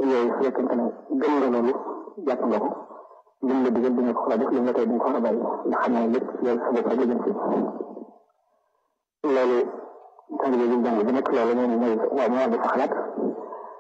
yooyu su fekkente ne gëm nga loolu jàpp nga ko lim la digal di nga ko war a def lim la koy di nga ko war a bàyyi ndax xam ne lépp yow sa bopp rek la jëm si loolu tànn bi ñu jàng bi nekk loolu mooy waaw moo di sa xalaat